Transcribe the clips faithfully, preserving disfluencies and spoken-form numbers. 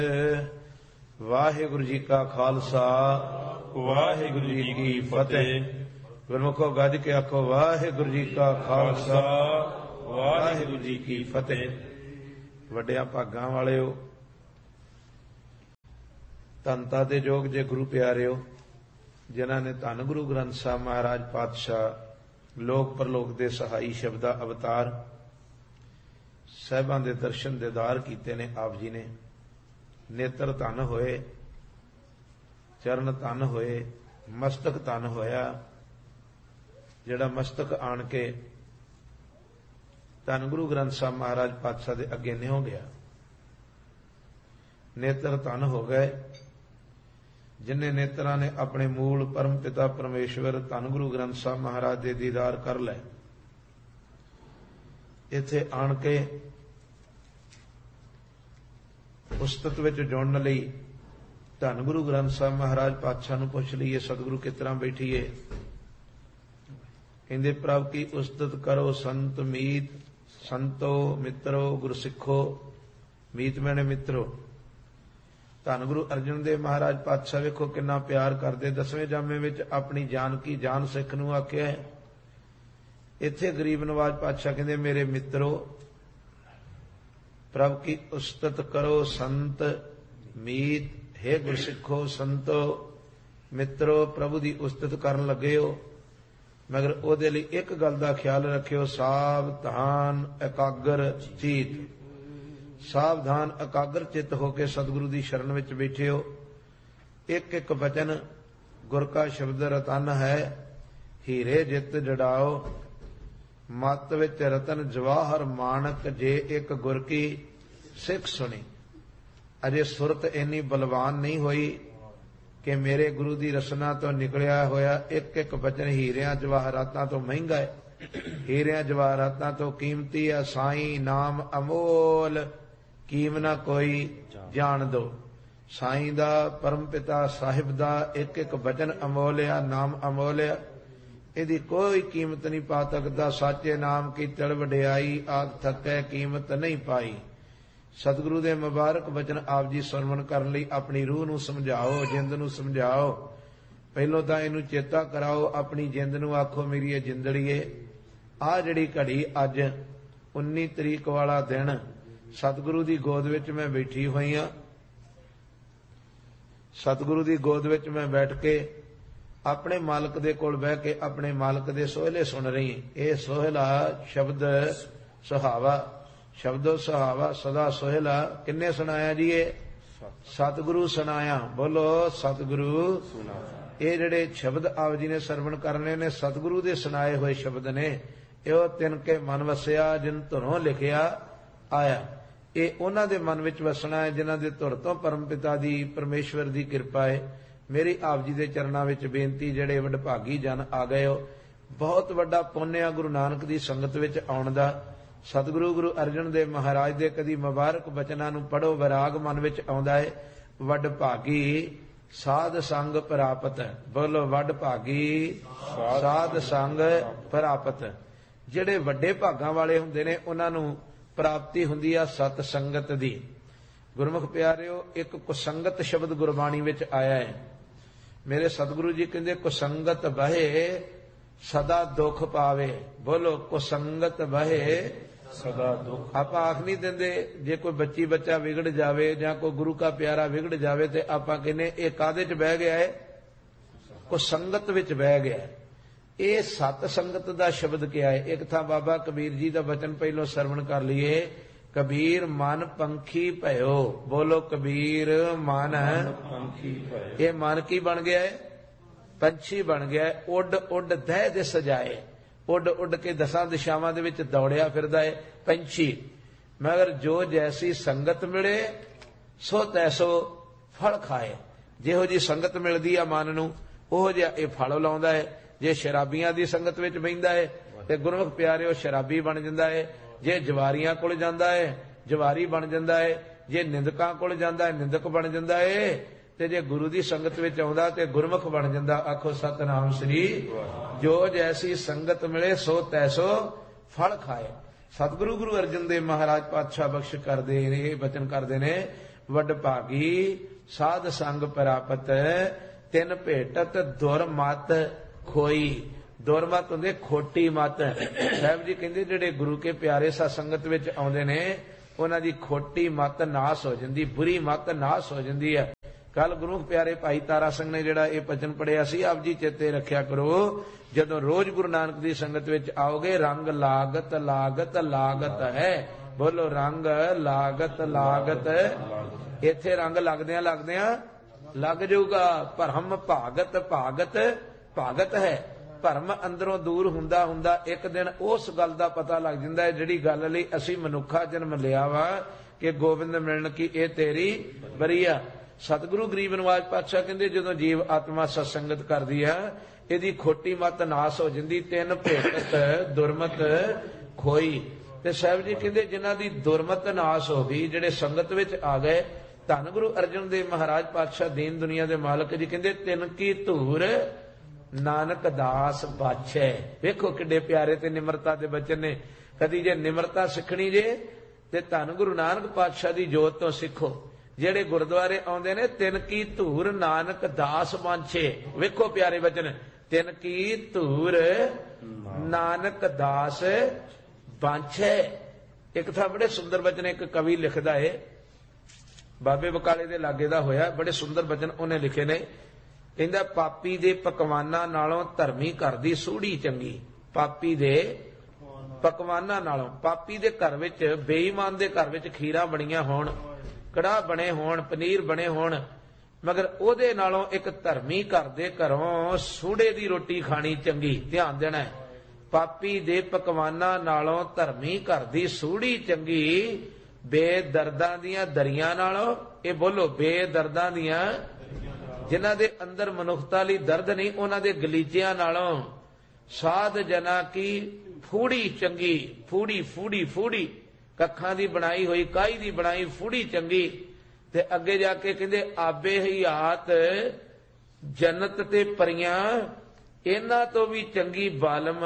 ਵਾਹਿਗੁਰੂ ਜੀ ਕਾ ਖਾਲਸਾ ਵਾਹਿਗੁਰੂ ਜੀ ਕੀ ਫਤਿਹ। ਗੁਰਮੁਖੋ ਗੱਜ ਕੇ ਆਖੋ ਵਾਹਿਗੁਰੂ ਜੀ ਕਾ ਖਾਲਸਾ ਵਾਹਿਗੁਰੂ ਜੀ ਕੀ ਫਤਿਹ। ਵੱਡਿਆਂ ਭਾਗਾਂ ਵਾਲਿਓ, ਧੰਨਤਾ ਦੇ ਯੋਗ ਜੇ ਗੁਰੂ ਪਿਆਰਿਓ, ਜਿਨ੍ਹਾਂ ਨੇ ਧੰਨ ਗੁਰੂ ਗ੍ਰੰਥ ਸਾਹਿਬ ਮਹਾਰਾਜ ਪਾਤਸ਼ਾਹ ਲੋਕ ਪਰਲੋਕ ਦੇ ਸਹਾਈ ਸ਼ਬਦਾ ਅਵਤਾਰ ਸਾਹਿਬਾਂ ਦੇ ਦਰਸ਼ਨ ਦੀਦਾਰ ਕੀਤੇ ਨੇ। ਆਪ ਜੀ ਨੇ ਨੇਤਰ ਧਨ ਹੋਏ, ਚਰਨ ਧਨ ਹੋਏ, ਮਸਤਕ ਧਨ ਹੋਇਆ। ਜਿਹੜਾ ਮਸਤਕ ਆਣ ਕੇ ਧੰਨ ਗੁਰੂ ਗ੍ਰੰਥ ਸਾਹਿਬ ਮਹਾਰਾਜ ਪਾਤਸ਼ਾਹ ਦੇ ਅੱਗੇ ਨਿਉ ਗਿਆ। ਨੇਤਰ ਧਨ ਹੋ ਗਏ ਜਿਨ੍ਹਾਂ ਨੇਤਰਾਂ ਨੇ ਆਪਣੇ ਮੂਲ ਪਰਮ ਪਿਤਾ ਪਰਮੇਸ਼ਵਰ ਧੰਨ ਗੁਰੂ ਗ੍ਰੰਥ ਸਾਹਿਬ ਮਹਾਰਾਜ ਦੇ ਦੀਦਾਰ ਕਰ ਲਏ। ਇੱਥੇ ਆਣ ਕੇ ਉਸਤਤ ਵਿੱਚ ਜੁੜਨ ਲਈ ਧੰਨ ਗੁਰੂ ਗ੍ਰੰਥ ਸਾਹਿਬ ਮਹਾਰਾਜ ਪਾਤਸ਼ਾਹ ਨੂੰ ਪੁੱਛ ਲਈਏ, ਸਤਿਗੁਰੂ ਕਿਸ ਤਰ੍ਹਾਂ ਬੈਠੀਏ? ਕਹਿੰਦੇ ਪ੍ਰਭ ਕੀ ਉਸਤਤ ਕਰੋ ਸੰਤ ਮੀਤ, ਸੰਤੋ ਮਿੱਤਰੋ ਗੁਰਸਿੱਖੋ। ਮੀਤ ਮੈਨੇ ਮਿੱਤਰੋ। ਧੰਨ ਗੁਰੂ ਅਰਜਨ ਦੇਵ ਮਹਾਰਾਜ ਪਾਤਸ਼ਾਹ ਵੇਖੋ ਕਿੰਨਾ ਪਿਆਰ ਕਰਦੇ। ਦਸਵੇਂ ਜਾਮੇ ਵਿੱਚ ਆਪਣੀ ਜਾਨ ਕੀ ਜਾਨ ਸਿੱਖ ਨੂੰ ਆਖਿਆ ਹੈ। ਇੱਥੇ ਗਰੀਬ ਨਵਾਜ ਪਾਤਸ਼ਾਹ ਕਹਿੰਦੇ ਮੇਰੇ ਮਿੱਤਰੋ, ਪ੍ਰਭ ਕੀ ਉਸਤਤ ਕਰੋ ਸੰਤ ਮੀਤ। ਹੇ ਗੁਰਸਿੱਖੋ, ਸੰਤੋ ਮਿੱਤਰੋ, ਪ੍ਰਭੂ ਦੀ ਉਸਤਤ ਕਰਨ ਲੱਗੇ ਹੋ, ਮਗਰ ਉਹਦੇ ਲਈ ਇੱਕ ਗੱਲ ਦਾ ਖਿਆਲ ਰੱਖਿਓ, ਸਾਵਧਾਨ ਇਕਾਗਰ ਚਿਤ। ਸਾਵਧਾਨ ਇਕਾਗਰ ਚਿੱਤ ਹੋ ਕੇ ਸਤਿਗੁਰੂ ਦੀ ਸ਼ਰਨ ਵਿੱਚ ਬੈਠੇ ਹੋ। ਇੱਕ ਇੱਕ ਬਚਨ ਗੁਰ ਕਾ ਸ਼ਬਦ ਰਤਨ ਹੈ, ਹੀਰੇ ਜਿੱਤ ਜੜਾਓ। ਮਤ ਵਿੱਚ ਰਤਨ ਜਵਾਹਰ ਮਾਨਕ, ਜੇ ਇੱਕ ਗੁਰ ਕੀ ਸਿੱਖ ਸੁਣੀ। ਅਜੇ ਸੁਰਤ ਇੰਨੀ ਬਲਵਾਨ ਨਹੀਂ ਹੋਈ ਕਿ ਮੇਰੇ ਗੁਰੂ ਦੀ ਰਸਨਾ ਤੋਂ ਨਿਕਲਿਆ ਹੋਇਆ ਇੱਕ ਇੱਕ ਬਚਨ ਹੀਰਿਆਂ ਜਵਾਹਰਾਤਾਂ ਤੋਂ ਮਹਿੰਗਾ ਹੈ, ਹੀਰਿਆਂ ਜਵਾਹਰਾਤਾਂ ਤੋਂ ਕੀਮਤੀ ਹੈ। ਸਾਈਂ ਨਾਮ ਅਮੋਲ, ਕੀਮ ਨਾ ਕੋਈ ਜਾਣ ਦੋ। ਸਾਈਂ ਦਾ, ਪਰਮ ਪਿਤਾ ਸਾਹਿਬ ਦਾ ਇੱਕ ਇੱਕ ਬਚਨ ਅਮੋਲ ਆ, ਨਾਮ ਅਮੋਲ ਆ। ਇਹਦੀ ਕੋਈ ਕੀਮਤ ਨਹੀਂ ਪਾ ਸਕਦਾ। ਸਾਚੇ ਨਾਮ ਕੀ ਤੜ ਵਡਿਆਈ, ਆਖ ਥੱਕੈ ਕੀਮਤ ਨਹੀਂ ਪਾਈ। ਸਤਿਗੁਰੂ ਦੇ ਮੁਬਾਰਕ ਬਚਨ ਆਪ ਜੀ ਸਰਵਣ ਕਰਨ ਲਈ ਆਪਣੀ ਰੂਹ ਨੂੰ ਸਮਝਾਓ, ਜਿੰਦ ਨੂੰ ਸਮਝਾਓ। ਪਹਿਲੋਂ ਤਾਂ ਇਹਨੂੰ ਚੇਤਾ ਕਰਾਓ, ਆਪਣੀ ਜਿੰਦ ਨੂੰ ਆਖੋ ਮੇਰੀ ਇਹ ਜਿੰਦੜੀਏ, ਆਹ ਜਿਹੜੀ ਘੜੀ ਅੱਜ ਉੱਨੀ ਤਰੀਕ ਵਾਲਾ ਦਿਨ ਸਤਿਗੁਰੂ ਦੀ ਗੋਦ ਵਿੱਚ ਮੈਂ ਬੈਠੀ ਹੋਈ ਹਾਂ। ਸਤਿਗੁਰੂ ਦੀ ਗੋਦ ਵਿੱਚ ਮੈਂ ਬੈਠ ਕੇ ਆਪਣੇ ਮਾਲਕ ਦੇ ਕੋਲ ਬਹਿ ਕੇ ਆਪਣੇ ਮਾਲਕ ਦੇ ਸੋਹਲੇ ਸੁਣ ਰਹੀ। ਇਹ ਸੋਹਲਾ ਸ਼ਬਦ ਸੁਹਾਵਾ, ਸ਼ਬਦੋ ਸੁਹਾਵਾ ਸਦਾ ਸੋਹਲਾ ਕਿੰਨੇ ਸੁਣਾਇਆ ਜੀ? ਇਹ ਸਤਿਗੁਰੂ ਸੁਣਾਇਆ। ਬੋਲੋ ਸਤਿਗੁਰੂ। ਇਹ ਜਿਹੜੇ ਸ਼ਬਦ ਆਪ ਜੀ ਨੇ ਸਰਵਣ ਕਰਨੇ ਨੇ ਸਤਿਗੁਰੂ ਦੇ ਸੁਣਾਏ ਹੋਏ ਸ਼ਬਦ ਨੇ। ਇਹੋ ਤਿੰਨ ਕੇ ਮਨ ਵਸਿਆ ਜਿਨ ਧੁਰੋਂ ਲਿਖਿਆ ਆਇਆ। ਇਹ ਉਹਨਾਂ ਦੇ ਮਨ ਵਿੱਚ ਵਸਣਾ ਹੈ ਜਿਨ੍ਹਾਂ ਦੇ ਧੁਰ ਤੋਂ ਪਰਮ ਪਿਤਾ ਦੀ ਪਰਮੇਸ਼ਵਰ ਦੀ ਕਿਰਪਾ ਹੈ। ਮੇਰੀ ਆਪ ਜੀ ਦੇ ਚਰਨਾਂ ਵਿੱਚ ਬੇਨਤੀ, ਜਿਹੜੇ ਵਡਭਾਗੀ ਜਨ ਆ ਗਏ ਹੋ, ਬਹੁਤ ਵੱਡਾ ਪੁੰਨ ਆ ਗੁਰੂ ਨਾਨਕ ਦੀ ਸੰਗਤ ਵਿੱਚ ਆਉਣ ਦਾ। ਸਤਿਗੁਰੂ ਗੁਰੂ ਅਰਜਨ ਦੇਵ ਮਹਾਰਾਜ ਦੇ ਕਦੀ ਮੁਬਾਰਕ ਬਚਨਾਂ ਨੂੰ ਪੜ੍ਹੋ, ਵਿਰਾਗ ਮਨ ਵਿੱਚ ਆਉਂਦਾ ਹੈ। ਵਡਭਾਗੀ ਸਾਧ ਸੰਗ ਪ੍ਰਾਪਤ। ਬੋਲੋ ਵਡਭਾਗੀ ਸਾਧ ਸੰਗ ਪ੍ਰਾਪਤ। ਜਿਹੜੇ ਵੱਡੇ ਭਾਗਾਂ ਵਾਲੇ ਹੁੰਦੇ ਨੇ ਉਹਨਾਂ ਨੂੰ ਪ੍ਰਾਪਤੀ ਹੁੰਦੀ ਆ ਸਤ ਸੰਗਤ ਦੀ। ਗੁਰਮੁਖ ਪਿਆਰਿਓ, ਇੱਕ ਕੁਸੰਗਤ ਸ਼ਬਦ ਗੁਰਬਾਣੀ ਵਿੱਚ ਆਇਆ ਹੈ। ਮੇਰੇ ਸਤਿਗੁਰੂ ਜੀ ਕਹਿੰਦੇ ਕੁਸੰਗਤ ਬਹੇ ਸਦਾ ਦੁੱਖ ਪਾਵੇ। ਬੋਲੋ ਕੁਸੰਗਤ ਬਹੇ ਸਦਾ ਦੁੱਖ। ਆਪਾਂ ਆਖ ਨਹੀਂ ਦਿੰਦੇ ਜੇ ਕੋਈ ਬੱਚੀ ਬੱਚਾ ਵਿਗੜ ਜਾਵੇ ਜਾਂ ਕੋਈ ਗੁਰੂ ਕਾ ਪਿਆਰਾ ਵਿਗੜ ਜਾਵੇ ਤੇ ਆਪਾਂ ਕਹਿੰਦੇ ਇਹ ਕਾਹਦੇ ਚ ਬਹਿ ਗਿਆ ਹੈ? ਕੁਸੰਗਤ ਵਿੱਚ ਬਹਿ ਗਿਆ। ਇਹ ਸਤ ਸੰਗਤ ਦਾ ਸ਼ਬਦ ਕਿਹਾ ਹੈ। ਇੱਕ ਥਾਂ ਬਾਬਾ ਕਬੀਰ ਜੀ ਦਾ ਵਚਨ ਪਹਿਲੋਂ ਸਰਵਣ ਕਰ ਲਈਏ। ਕਬੀਰ ਮਨ ਪੰਖੀ ਭਇਓ। ਬੋਲੋ ਕਬੀਰ ਮਨ ਪੰਖੀ ਭਇਓ। ਇਹ ਮਨ ਕੀ ਬਣ ਗਿਆ ਹੈ? ਪੰਛੀ ਬਣ ਗਿਆ ਹੈ। ਉੱਡ ਉੱਡ ਦਹਿ ਦੇ ਸਜਾਏ, ਉੱਡ ਉੱਡ ਕੇ ਦਸਾਂ ਦਿਸ਼ਾਵਾਂ ਦੇ ਵਿੱਚ ਦੌੜਿਆ ਫਿਰਦਾ ਹੈ ਪੰਛੀ। ਮਗਰ ਜੋ ਜੈਸੀ ਸੰਗਤ ਮਿਲੇ ਸੋ ਤੈਸੋ ਫਲ ਖਾਏ। ਜਿਹੋ ਜੀ ਸੰਗਤ ਮਿਲਦੀ ਆ ਮਨ ਨੂੰ ਉਹੋ ਜਿਹਾ ਇਹ ਫਲ ਲਾਉਂਦਾ ਹੈ। ਜੇ ਸ਼ਰਾਬੀਆਂ ਦੀ ਸੰਗਤ ਵਿੱਚ ਬਹਿੰਦਾ ਹੈ ਤੇ ਗੁਰਮੁਖ ਪਿਆਰਿਓ ਸ਼ਰਾਬੀ ਬਣ ਜਾਂਦਾ ਹੈ। ਜੇ ਜਵਾਰੀਆਂ ਕੋਲ ਜਾਂਦਾ ਹੈ ਜਵਾਰੀ ਬਣ ਜਾਂਦਾ ਹੈ। ਜੇ ਨਿੰਦਕਾਂ ਕੋਲ ਜਾਂਦਾ ਹੈ ਨਿੰਦਕ ਬਣ ਜਾਂਦਾ ਹੈ। ਤੇ ਜੇ ਗੁਰੂ ਦੀ ਸੰਗਤ ਵਿੱਚ ਆਉਂਦਾ ਤੇ ਗੁਰਮੁਖ ਬਣ ਜਾਂਦਾ। ਆਖੋ ਸਤਨਾਮ ਸ੍ਰੀ। ਜੋ ਜੈਸੀ ਸੰਗਤ ਮਿਲੇ ਸੋ ਤੈਸੋ ਫਲ ਖਾਏ। ਸਤਿਗੁਰੂ ਗੁਰੂ ਅਰਜਨ ਦੇਵ ਮਹਾਰਾਜ ਪਾਤਸ਼ਾਹ ਬਖਸ਼ ਕਰਦੇ ਨੇ, ਇਹ ਬਚਨ ਕਰਦੇ ਨੇ, ਵਡਭਾਗੀ ਸਾਧ ਸੰਗ ਪ੍ਰਾਪਤ ਤਿਨ ਭੇਟਤ ਦੁਰਮਤ ਖੋਈ। ਦੁਰਮਤ ਹੁੰਦੇ ਖੋਟੀ ਮਤ। ਸਾਹਿਬ ਜੀ ਕਹਿੰਦੇ ਜਿਹੜੇ ਗੁਰੂ ਕੇ ਪਿਆਰੇ ਸਤ ਸੰਗਤ ਵਿੱਚ ਆਉਂਦੇ ਨੇ ਉਹਨਾਂ ਦੀ ਖੋਟੀ ਮਤ ਨਾਸ ਹੋ ਜਾਂਦੀ, ਬੁਰੀ ਮਤ ਨਾਸ ਹੋ ਜਾਂਦੀ ਹੈ। ਕੱਲ ਗੁਰੂ ਪਿਆਰੇ ਭਾਈ ਤਾਰਾ ਸਿੰਘ ਨੇ ਜਿਹੜਾ ਇਹ ਭਜਨ ਪੜਿਆ ਸੀ, ਆਪ ਜੀ ਚੇਤੇ ਰੱਖਿਆ ਕਰੋ, ਜਦੋਂ ਰੋਜ਼ ਗੁਰੂ ਨਾਨਕ ਦੀ ਸੰਗਤ ਵਿੱਚ ਆਓਗੇ, ਰੰਗ ਲਾਗਤ ਲਾਗਤ ਲਾਗਤ ਹੈ। ਬੋਲੋ ਰੰਗ ਲਾਗਤ ਲਾਗਤ। ਇੱਥੇ ਰੰਗ ਲੱਗਦਿਆਂ ਲੱਗਦਿਆਂ ਲੱਗ ਜਾਊਗਾ। ਭਰਮ ਭਾਗਤ ਭਾਗਤ ਭਾਗਤ ਹੈ। ਭਰਮ ਅੰਦਰੋਂ ਦੂਰ ਹੁੰਦਾ ਹੁੰਦਾ ਇੱਕ ਦਿਨ ਉਸ ਗੱਲ ਦਾ ਪਤਾ ਲੱਗ ਜਾਂਦਾ ਹੈ ਜਿਹੜੀ ਗੱਲ ਲਈ ਅਸੀਂ ਮਨੁੱਖਾ ਜਨਮ ਲਿਆ ਵਾ ਕਿ ਗੋਬਿੰਦ ਮਿਲਣ ਕੀ ਇਹ ਤੇਰੀ ਬਰੀਆ। ਸਤਿਗੁਰੂ ਗਰੀਬ ਨਿਵਾਜ ਪਾਤਸ਼ਾਹ ਕਹਿੰਦੇ ਜਦੋਂ ਜੀਵ ਆਤਮਾ ਸਤਸੰਗਤ ਕਰਦੀ ਆ ਇਹਦੀ ਖੋਟੀ ਮਤ ਨਾਸ ਹੋ ਜਾਂਦੀ। ਤਿੰਨ ਭੇਟਤ ਦੁਰਮਤ ਖੋਈ। ਤੇ ਸਾਹਿਬ ਜੀ ਕਹਿੰਦੇ ਜਿਨ੍ਹਾਂ ਦੀ ਦੁਰਮਤ ਨਾਸ ਹੋ ਗਈ, ਜਿਹੜੇ ਸੰਗਤ ਵਿੱਚ ਆ ਗਏ, ਧੰਨ ਗੁਰੂ ਅਰਜਨ ਦੇਵ ਮਹਾਰਾਜ ਪਾਤਸ਼ਾਹ ਦੀਨ ਦੁਨੀਆ ਦੇ ਮਾਲਕ ਜੀ ਕਹਿੰਦੇ ਤਿੰਨ ਕੀ ਧੂਰ ਨਾਨਕ ਦਾਸ ਬਾਛੈ। ਵੇਖੋ ਕਿੱਡੇ ਪਿਆਰੇ ਤੇ ਨਿਮਰਤਾ ਦੇ ਬਚਨ ਨੇ। ਕਦੀ ਜੇ ਨਿਮਰਤਾ ਸਿੱਖਣੀ ਜੇ ਤੇ ਧੰਨ ਗੁਰੂ ਨਾਨਕ ਪਾਤਸ਼ਾਹ ਦੀ ਜੋਤ ਤੋਂ ਸਿੱਖੋ। ਜਿਹੜੇ ਗੁਰਦੁਆਰੇ ਆਉਂਦੇ ਨੇ ਤਿੰਨ ਕੀ ਧੂਰ ਨਾਨਕ ਦਾਸ ਬਾਛੇ। ਵੇਖੋ ਪਿਆਰੇ ਬਚਨ, ਤਿੰਨ ਕੀ ਧੂਰ ਨਾਨਕ ਦਾਸ ਬਾਛੈ। ਇੱਕ ਥਾਂ ਬੜੇ ਸੁੰਦਰ ਬਚਨ ਇੱਕ ਕਵੀ ਲਿਖਦਾ ਏ, ਬਾਬੇ ਬਕਾਲੇ ਦੇ ਲਾਗੇ ਦਾ ਹੋਇਆ, ਬੜੇ ਸੁੰਦਰ ਬਚਨ ਉਹਨੇ ਲਿਖੇ ਨੇ। ਕਹਿੰਦਾ ਪਾਪੀ ਦੇ ਪਕਵਾਨਾਂ ਨਾਲੋਂ ਧਰਮੀ ਘਰ ਦੀ ਸੂੜੀ ਚੰਗੀ। ਪਾਪੀ ਦੇ ਪਕਵਾਨਾਂ ਨਾਲੋਂ, ਪਾਪੀ ਦੇ ਘਰ ਵਿੱਚ, ਬੇਈਮਾਨ ਦੇ ਘਰ ਵਿੱਚ ਖੀਰਾਂ ਬਣੀਆਂ ਹੋਣ, ਕੜਾਹ ਬਣੇ ਹੋਣ, ਪਨੀਰ ਬਣੇ ਹੋਣ, ਮਗਰ ਉਹਦੇ ਨਾਲੋਂ ਇੱਕ ਧਰਮੀ ਘਰ ਦੇ ਘਰੋਂ ਸੂੜੇ ਦੀ ਰੋਟੀ ਖਾਣੀ ਚੰਗੀ। ਧਿਆਨ ਦੇਣਾ ਹੈ, ਪਾਪੀ ਦੇ ਪਕਵਾਨਾਂ ਨਾਲੋਂ ਧਰਮੀ ਘਰ ਦੀ ਸੂੜੀ ਚੰਗੀ। ਬੇਦਰਦਾਂ ਦੀਆਂ ਦਰੀਆਂ ਨਾਲੋਂ, ਇਹ ਬੋਲੋ ਬੇਦਰਦਾਂ ਦੀਆਂ, ਜਿਨ੍ਹਾਂ ਦੇ ਅੰਦਰ ਮਨੁੱਖਤਾ ਲਈ ਦਰਦ ਨਹੀਂ, ਉਹਨਾਂ ਦੇ ਗਲੀਚਿਆਂ ਨਾਲੋਂ ਸਾਧ ਜਨਾ ਕੀ ਫੂੜੀ ਚੰਗੀ। ਫੂੜੀ ਫੂੜੀ ਫੂੜੀ ਕੱਖਾਂ ਦੀ ਬਣਾਈ ਹੋਈ, ਕਾਈ ਦੀ ਬਣਾਈ ਫੂੜੀ ਚੰਗੀ। ਤੇ ਅੱਗੇ ਜਾ ਕੇ ਕਹਿੰਦੇ ਆਬੇ ਹਯਾਤ ਜੰਨਤ ਤੇ ਪਰੀਆਂ, ਇਹਨਾਂ ਤੋਂ ਵੀ ਚੰਗੀ ਬਾਲਮ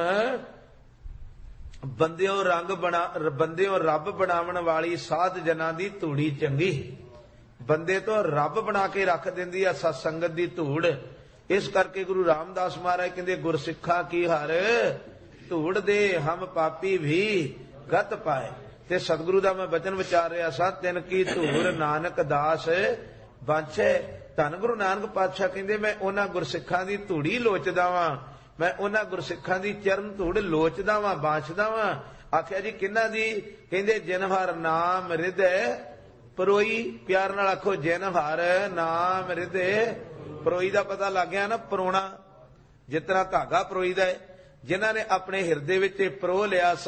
ਬੰਦਿਓ ਰੰਗ ਬਣਾ, ਬੰਦਿਓ ਰੱਬ ਬਣਾਉਣ ਵਾਲੀ ਸਾਧ ਜਨਾਂ ਦੀ ਧੂੜੀ ਚੰਗੀ। ਬੰਦੇ ਤੋਂ ਰੱਬ ਬਣਾ ਕੇ ਰੱਖ ਦਿੰਦੀ ਆ ਸਤ ਸੰਗਤ ਦੀ ਧੂੜ। ਇਸ ਕਰਕੇ ਗੁਰੂ ਰਾਮਦਾਸ ਮਹਾਰਾਜ ਕਹਿੰਦੇ ਗੁਰਸਿੱਖਾ ਕੀ ਹਰ ਧੂੜ ਦੇ ਹਮ ਪਾਪੀ ਵੀ ਗਤ ਪਾਏ। ਤੇ ਸਤਿਗੁਰੂ ਦਾ ਮੈਂ ਬਚਨ ਵਿਚਾਰ ਰਿਹਾ ਸਾਂ, ਤਿੰਨ ਕੀ ਧੂੜ ਨਾਨਕ ਦਾਸ ਬਾਛੈ। ਧੰਨ ਗੁਰੂ ਨਾਨਕ ਪਾਤਸ਼ਾਹ ਕਹਿੰਦੇ ਮੈਂ ਉਹਨਾਂ ਗੁਰਸਿੱਖਾਂ ਦੀ ਧੂੜੀ ਲੋਚਦਾ ਵਾਂ, ਮੈਂ ਉਹਨਾਂ ਗੁਰਸਿੱਖਾਂ ਦੀ ਚਰਨ ਧੂੜ ਲੋਚਦਾ ਵਾਂ, ਬਾਛਦਾ ਵਾਂ। ਆਖਿਆ ਜੀ ਕਿਹਨਾਂ ਦੀ? ਕਹਿੰਦੇ ਜਿਨ ਹਰ ਨਾਮ ਹਿਰਦੈ ਪਰੋਈ। ਪਿਆਰ ਨਾਲ ਆਖੋ, ਜਿਨ ਹਰ ਨਾਮ ਹਿਰਦੈ ਪਰੋਈ। ਦਾ ਪਤਾ ਲੱਗ ਗਿਆ ਨਾ, ਪਰੋਣਾ ਜਿਸ ਤਰ੍ਹਾਂ ਧਾਗਾ ਪਰੋਈ ਦਾ ਹੈ। ਜਿਨ੍ਹਾਂ ਨੇ ਆਪਣੇ ਹਿਰਦੇ ਵਿੱਚ ਪਰੋ ਲਿਆ